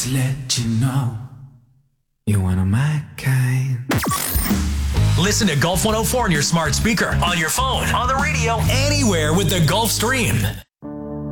Just let you know you're one of my kind. Listen to Gulf 104 on your smart speaker, on your phone, on the radio, anywhere with the Gulf Stream.